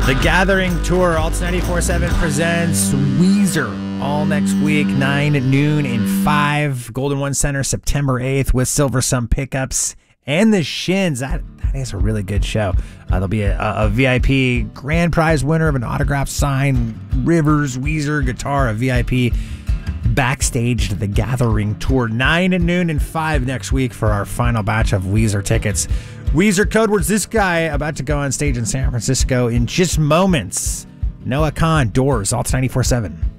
The Gathering Tour, Alt 94.7 presents Weezer all next week, 9 at noon and 5. Golden One Center, September 8th with Silver Sun Pickups and the Shins. That is a really good show. There'll be a VIP grand prize winner of an autographed signed Rivers Weezer guitar, a VIP backstage to the Gathering Tour, 9 at noon and 5 next week for our final batch of Weezer tickets. Weezer code words. This guy about to go on stage in San Francisco in just moments. Noah Kahan, Doors, Alt 94.7.